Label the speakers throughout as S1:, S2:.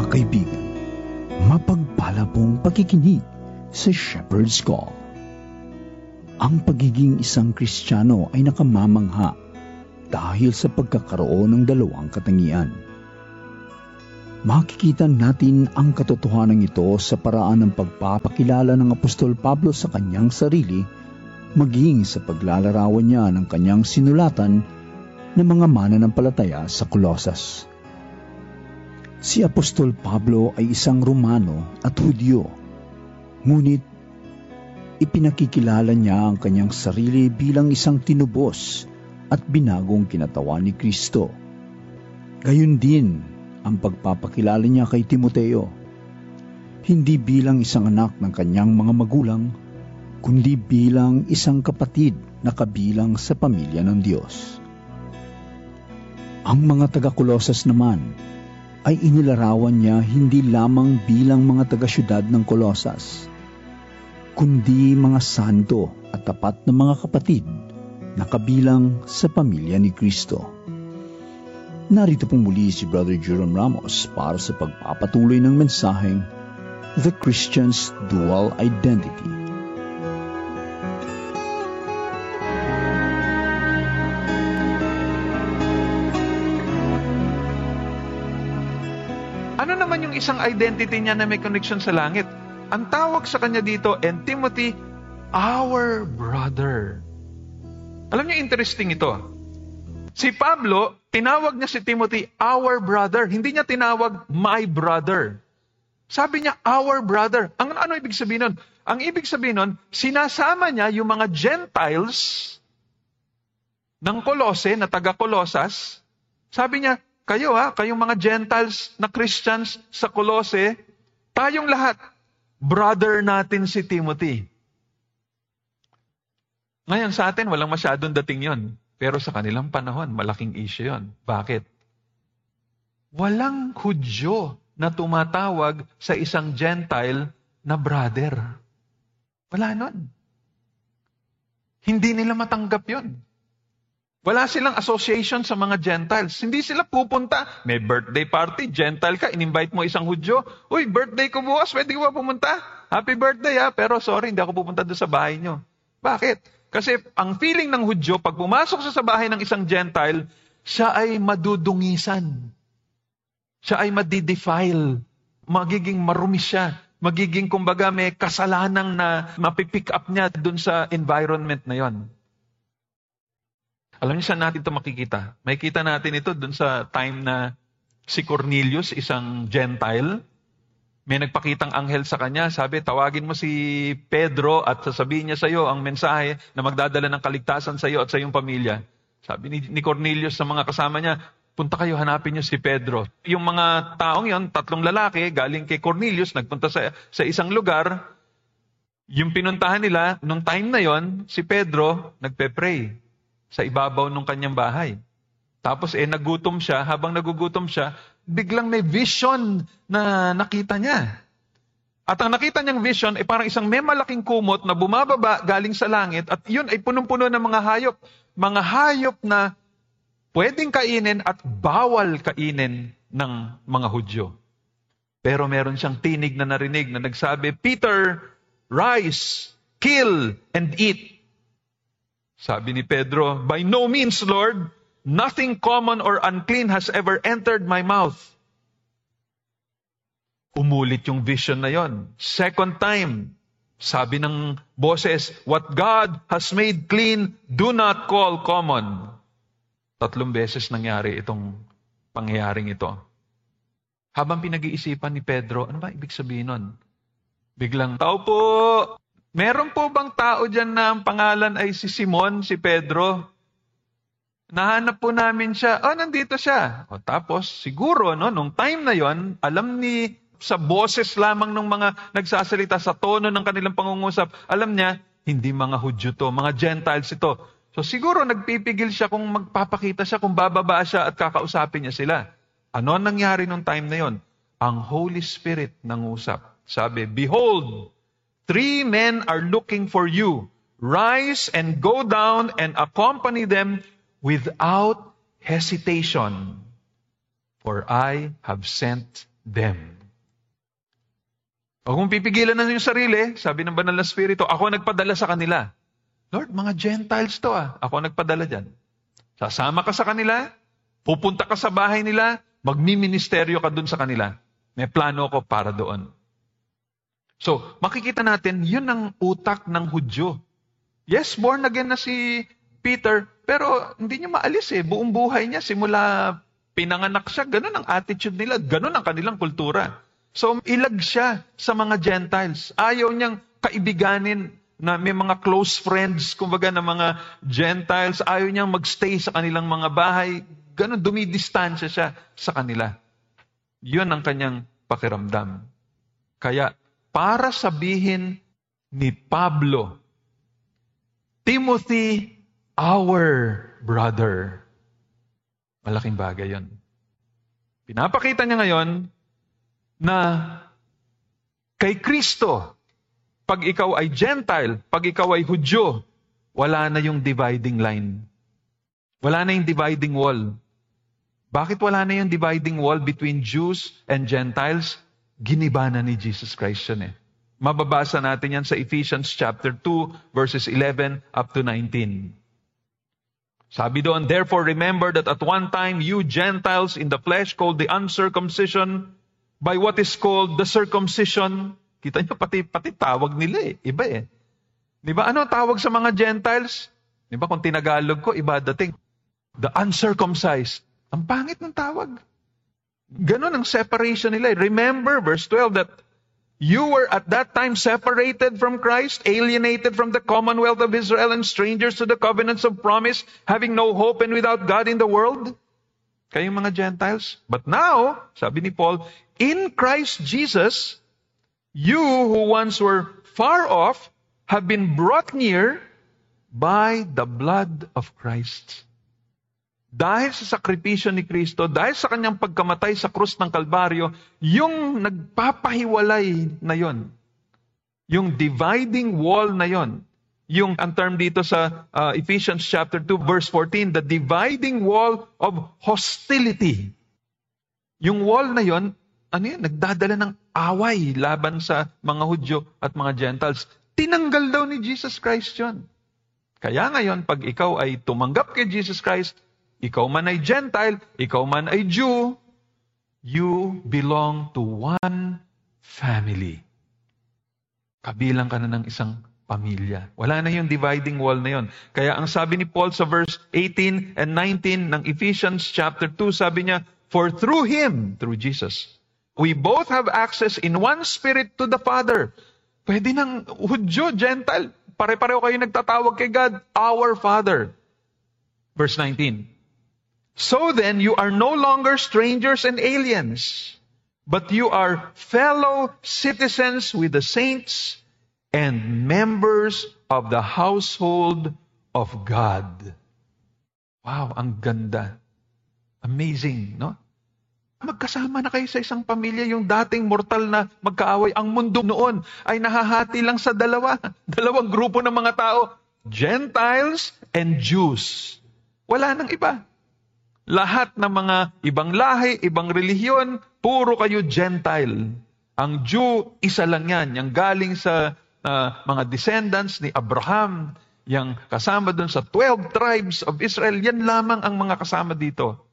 S1: Mga kaibigan, mapagpala pong pakikinig sa Shepherd's Call. Ang pagiging isang Kristiyano ay nakamamangha dahil sa pagkakaroon ng dalawang katangian. Makikita natin ang katotohanan ito sa paraan ng pagpapakilala ng Apostol Pablo sa kanyang sarili, maging sa paglalarawan niya ng kanyang sinulatan ng mga mananampalataya sa Colosas. Si Apostol Pablo ay isang Romano at Hudyo, ngunit ipinakikilala niya ang kanyang sarili bilang isang tinubos at binagong kinatawan ni Kristo. Gayon din ang pagpapakilala niya kay Timoteo, hindi bilang isang anak ng kanyang mga magulang, kundi bilang isang kapatid na kabilang sa pamilya ng Diyos. Ang mga taga-Colosas naman ay inilarawan niya hindi lamang bilang mga taga-syudad ng Colosas, kundi mga santo at tapat na mga kapatid na kabilang sa pamilya ni Kristo. Narito pong muli si Brother Jerome Ramos para sa pagpapatuloy ng mensaheng The Christian's Dual Identity.
S2: Ano naman yung isang identity niya na may connection sa langit? Ang tawag sa kanya dito, and Timothy, our brother. Alam niyo, interesting ito. Si Pablo, tinawag niya si Timothy, our brother. Hindi niya tinawag, my brother. Sabi niya, our brother. Ano ibig sabihin nun? Ang ibig sabihin nun, sinasama niya yung mga Gentiles ng Colose, na taga-Colosas. Sabi niya, kayong mga Gentiles na Christians sa Colose, tayong lahat, brother natin si Timothy. Ngayon sa atin, walang masyadong dating yon. Pero sa kanilang panahon, malaking issue yon. Bakit? Walang Hudyo na tumatawag sa isang Gentile na brother. Wala nun. Hindi nila matanggap yon. Wala silang association sa mga Gentiles. Hindi sila pupunta. May birthday party, Gentile ka, in-invite mo isang Hudyo. Uy, birthday ko bukas, pwede ko ba pumunta? Happy birthday ha, pero sorry, hindi ako pupunta doon sa bahay nyo. Bakit? Kasi ang feeling ng Hudyo, pag pumasok siya sa bahay ng isang Gentile, siya ay madudungisan. Siya ay madidefile. Magiging marumi siya. Magiging, kumbaga, may kasalanang na mapipick up niya dun sa environment na yon. Alam niyo saan natin ito makikita? Makikita natin ito dun sa time na si Cornelius, isang Gentile, may nagpakitang anghel sa kanya, sabi, tawagin mo si Pedro at sasabihin niya sa iyo ang mensahe na magdadala ng kaligtasan sa iyo at sa iyong pamilya. Sabi ni Cornelius sa mga kasama niya, punta kayo, hanapin niyo si Pedro. Yung mga taong yon, 3 lalaki, galing kay Cornelius, nagpunta sa isang lugar. Yung pinuntahan nila, nung time na yon, si Pedro nagpe-pray sa ibabaw ng kanyang bahay. Tapos nagutom siya, habang nagugutom siya, biglang may vision na nakita niya. At ang nakita niyang vision ay parang isang may malaking kumot na bumababa galing sa langit at yun ay punong-puno ng mga hayop. Mga hayop na pwedeng kainin at bawal kainin ng mga Hudyo. Pero meron siyang tinig na narinig na nagsabi, Peter, rise, kill, and eat. Sabi ni Pedro, by no means, Lord, nothing common or unclean has ever entered my mouth. Umulit yung vision na yon. Second time, sabi ng boses, what God has made clean, do not call common. 3 beses nangyari itong pangyayaring ito. Habang pinag-iisipan ni Pedro, ano ba ibig sabihin nun? Biglang, tao po, meron po bang tao dyan na ang pangalan ay si Simon, si Pedro? Nahanap po namin siya. Nandito siya. Tapos, siguro, nung time na yon, alam ni sa boses lamang ng mga nagsasalita, sa tono ng kanilang pangungusap, alam niya, hindi mga Hudyo to, mga Gentiles ito. So siguro nagpipigil siya kung magpapakita siya, kung bababa siya at kakausapin niya sila. Ano nangyari nung time na yon? Ang Holy Spirit nangusap. Sabi, behold, 3 men are looking for you. Rise and go down and accompany them without hesitation. For I have sent them. O kung pipigilan na yung sarili, sabi ng Banal na Espiritu, ako nagpadala sa kanila. Lord, mga Gentiles to ako nagpadala dyan. Sasama ka sa kanila, pupunta ka sa bahay nila, magmiministeryo ka dun sa kanila. May plano ko para doon. So, makikita natin, yun ang utak ng Hudyo. Yes, born again na si Peter, pero hindi niya maalis buong buhay niya, simula pinanganak siya, ganun ang attitude nila, ganun ang kanilang kultura. So, ilag siya sa mga Gentiles. Ayaw niyang kaibiganin na may mga close friends, kumbaga na mga Gentiles, ayaw niyang magstay sa kanilang mga bahay. Ganun, dumidistansya siya sa kanila. Yun ang kanyang pakiramdam. Kaya, para sabihin ni Pablo, Timothy, our brother. Malaking bagay yun. Pinapakita niya ngayon na kay Kristo, pag ikaw ay Gentile, pag ikaw ay Hudyo, wala na yung dividing line. Wala na yung dividing wall. Bakit wala na yung dividing wall between Jews and Gentiles? Giniba na ni Jesus Christ yun Mababasa natin yan sa Ephesians chapter 2, verses 11 up to 19. Sabi doon, therefore remember that at one time you Gentiles in the flesh called the uncircumcision by what is called the circumcision. Kita niyo, pati tawag nila iba Di ba? Ano tawag sa mga Gentiles? Di ba kung tinagalog ko, iba dating. The uncircumcised. Ang pangit ng tawag. Ganon ang separation nila. Remember, verse 12, that you were at that time separated from Christ, alienated from the commonwealth of Israel, and strangers to the covenants of promise, having no hope and without God in the world. Kayong mga Gentiles. But now, sabi ni Paul, in Christ Jesus, you who once were far off have been brought near by the blood of Christ. Dahil sa sakripisyo ni Kristo, dahil sa kanyang pagkamatay sa krus ng Kalbaryo, yung nagpapahiwalay na yon, yung dividing wall na yon, yung ang term dito sa Ephesians chapter 2 verse 14, the dividing wall of hostility. Yung wall na yon, nagdadala ng away laban sa mga Hudyo at mga Gentiles. Tinanggal daw ni Jesus Christ yon. Kaya ngayon, pag ikaw ay tumanggap kay Jesus Christ, ikaw man ay Gentile, ikaw man ay Jew, you belong to one family. Kabilang ka na ng isang pamilya. Wala na yung dividing wall na yon. Kaya ang sabi ni Paul sa verse 18 and 19 ng Ephesians chapter 2, sabi niya, for through Him, through Jesus, we both have access in one spirit to the Father. Pwede ng Hudyo, Gentile, pare-pareho kayo nagtatawag kay God, our Father. Verse 19, so then, you are no longer strangers and aliens, but you are fellow citizens with the saints and members of the household of God. Wow, ang ganda. Amazing, no? Magkasama na kayo sa isang pamilya, yung dating mortal na magkaaway. Ang mundo noon ay nahahati lang sa dalawang grupo ng mga tao, Gentiles and Jews. Wala nang iba. Lahat ng mga ibang lahi, ibang relihiyon, puro kayo Gentile. Ang Jew, isa lang yan. Yung galing sa mga descendants ni Abraham, yung kasama dun sa 12 tribes of Israel, yan lamang ang mga kasama dito.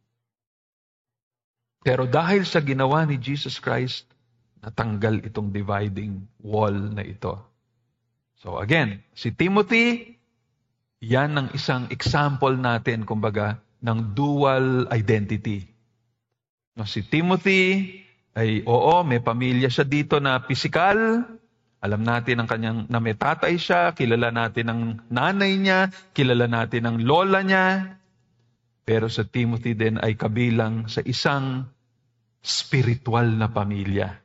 S2: Pero dahil sa ginawa ni Jesus Christ, natanggal itong dividing wall na ito. So again, si Timothy, yan ang isang example natin, kumbaga, ng dual identity. No, si Timothy ay, may pamilya siya dito na pisikal. Alam natin ang kanyang, na may tatay siya, kilala natin ang nanay niya, kilala natin ang lola niya. Pero sa Timothy din ay kabilang sa isang spiritual na pamilya.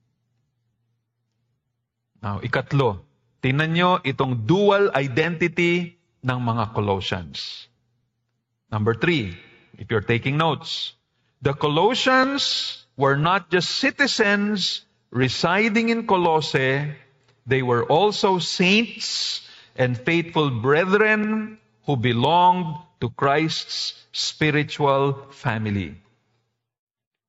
S2: Now, ikatlo, tingnan nyo itong dual identity ng mga Colossians. Number 3, if you're taking notes, the Colossians were not just citizens residing in Colossae, they were also saints and faithful brethren who belonged to Christ's spiritual family.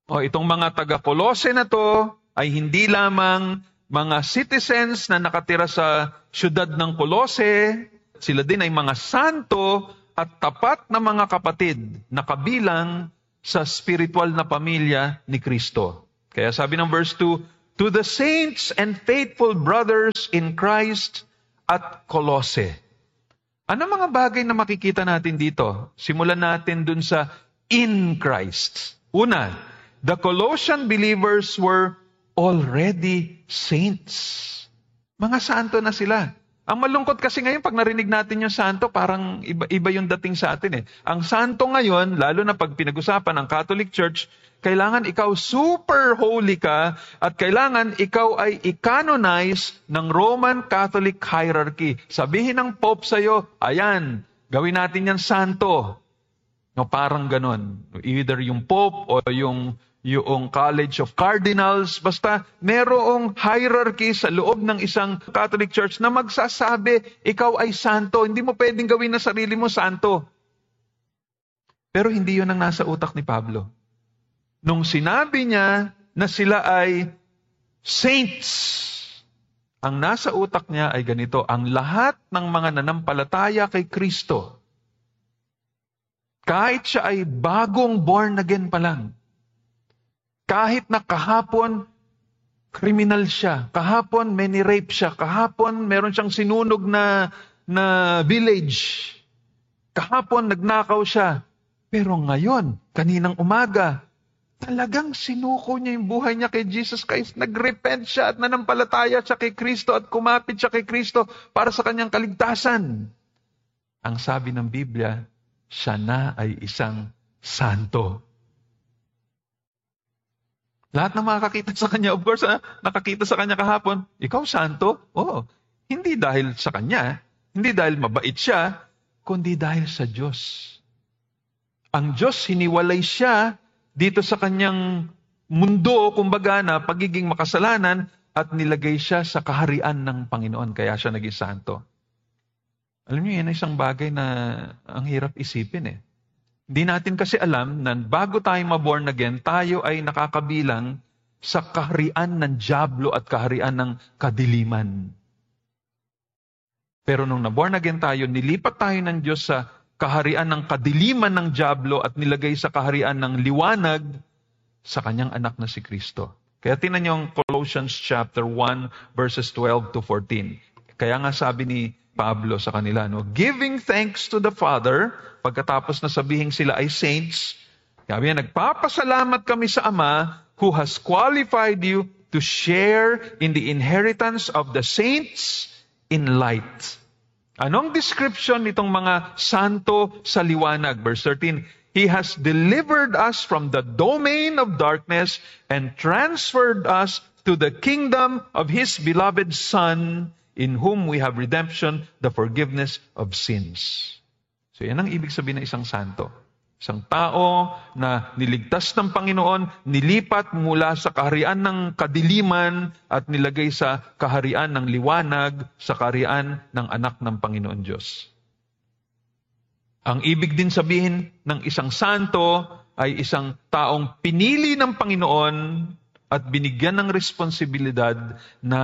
S2: O itong mga taga-Kolose na to ay hindi lamang mga citizens na nakatira sa syudad ng Kolose, sila din ay mga santo at tapat na mga kapatid na kabilang sa spiritual na pamilya ni Kristo. Kaya sabi ng verse 2, to the saints and faithful brothers in Christ at Colossae. Ano mga bagay na makikita natin dito? Simulan natin dun sa in Christ. Una, the Colossian believers were already saints. Mga santo na sila. Ang malungkot kasi ngayon, pag narinig natin yung santo, parang iba yung dating sa atin eh. Ang santo ngayon, lalo na pag pinag-usapan ng Catholic Church, kailangan ikaw super holy ka at kailangan ikaw ay i-canonize ng Roman Catholic hierarchy. Sabihin ng Pope sa'yo, ayan, gawin natin yan santo. No, parang ganon. Either yung Pope o yung College of Cardinals, basta merong hierarchy sa loob ng isang Catholic Church na magsasabi, ikaw ay santo. Hindi mo pwedeng gawin na sarili mo santo. Pero hindi yun ang nasa utak ni Pablo. Nung sinabi niya na sila ay saints, ang nasa utak niya ay ganito, ang lahat ng mga nanampalataya kay Kristo, kahit siya ay bagong born again pa lang, kahit na kahapon, kriminal siya. Kahapon, rape siya. Kahapon, meron siyang sinunog na village. Kahapon, nagnakaw siya. Pero ngayon, kaninang umaga, talagang sinuko niya yung buhay niya kay Jesus Christ. Nagrepent siya at nanampalataya siya kay Kristo at kumapit siya kay Kristo para sa kanyang kaligtasan. Ang sabi ng Biblia, siya na ay isang santo. Lahat ng makakakita sa kanya, of course, nakakita sa kanya kahapon, ikaw santo? Oo. Hindi dahil sa kanya, hindi dahil mabait siya, kundi dahil sa Diyos. Ang Diyos, hiniwalay siya dito sa kanyang mundo, kumbaga na pagiging makasalanan, at nilagay siya sa kaharian ng Panginoon, kaya siya naging santo. Alam niyo, yan ay isang bagay na ang hirap isipin eh. Hindi natin kasi alam na bago tayo maborn again, tayo ay nakakabilang sa kaharian ng dyablo at kaharian ng kadiliman. Pero nung naborn again tayo, nilipat tayo ng Diyos sa kaharian ng kadiliman ng dyablo at nilagay sa kaharian ng liwanag sa kanyang anak na si Kristo. Kaya tingnan niyo ang Colossians chapter 1 verses 12 to 14. Kaya nga sabi ni Pablo sa kanila, no, giving thanks to the Father, pagkatapos na sabihin sila ay saints, sabi niya, nagpapasalamat kami sa Ama who has qualified you to share in the inheritance of the saints in light. Anong description nitong mga santo sa liwanag? Verse 13, He has delivered us from the domain of darkness and transferred us to the kingdom of His beloved Son, in whom we have redemption, the forgiveness of sins. So yan ang ibig sabihin ng isang santo. Isang tao na niligtas ng Panginoon, nilipat mula sa kaharian ng kadiliman at nilagay sa kaharian ng liwanag, sa kaharian ng anak ng Panginoon Diyos. Ang ibig din sabihin ng isang santo ay isang taong pinili ng Panginoon at binigyan ng responsibilidad na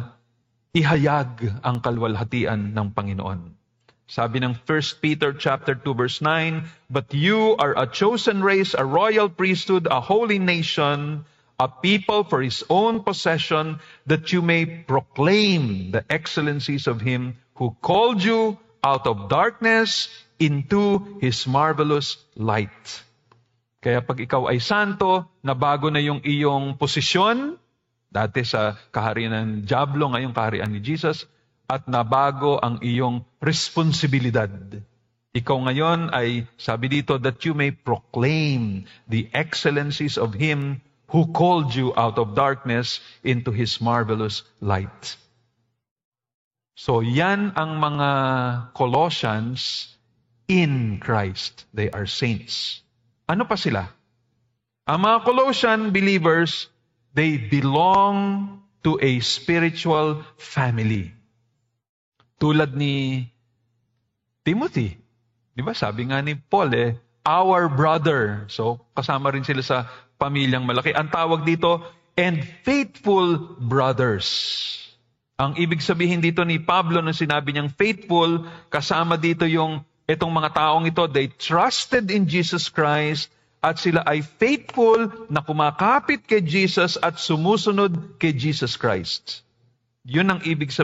S2: ihayag ang kalwalhatian ng Panginoon. Sabi ng 1 Peter chapter 2 verse 9, but you are a chosen race, a royal priesthood, a holy nation, a people for His own possession, that you may proclaim the excellencies of Him who called you out of darkness into His marvelous light. Kaya pag ikaw ay santo, nabago na yung iyong posisyon, dati sa kaharian ng dyablo, ngayong kaharian ni Jesus, at nabago ang iyong responsibilidad. Ikaw ngayon ay, sabi dito, that you may proclaim the excellencies of Him who called you out of darkness into His marvelous light. So yan ang mga Colossians in Christ. They are saints. Ano pa sila? Ang mga Colossian believers, they belong to a spiritual family. Tulad ni Timothy. Di ba? Sabi nga ni Paul, our brother. So, kasama rin sila sa pamilyang malaki. Ang tawag dito, and faithful brothers. Ang ibig sabihin dito ni Pablo nung sinabi niyang faithful, kasama dito yung itong mga taong ito, they trusted in Jesus Christ at sila ay faithful na kumakapit kay Jesus at sumusunod kay Jesus Christ. Yun ang ibig sabihin.